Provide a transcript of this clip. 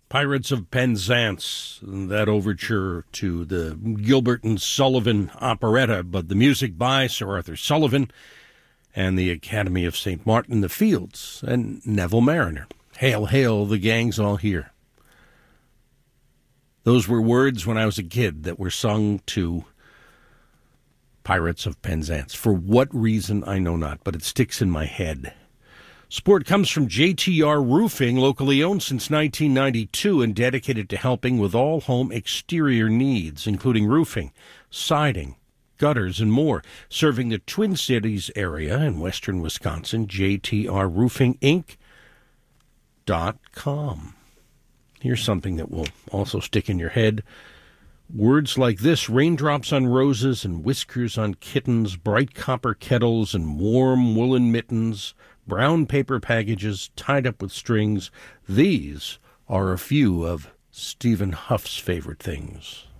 Pirates of Penzance, that overture to the Gilbert and Sullivan operetta, but the music by Sir Arthur Sullivan and the Academy of St. Martin in the Fields and Neville Mariner. Hail, hail, the gang's all here. Those were words when I was a kid that were sung to Pirates of Penzance. For what reason, I know not, but it sticks in my head. Support comes from JTR Roofing, locally owned since 1992 and dedicated to helping with all home exterior needs, including roofing, siding, gutters, and more. Serving the Twin Cities area in western Wisconsin, JTRRoofingInc.com. Here's something that will also stick in your head. Words like this: raindrops on roses and whiskers on kittens, bright copper kettles and warm woolen mittens, brown paper packages tied up with strings. These are a few of Stephen Huff's favorite things.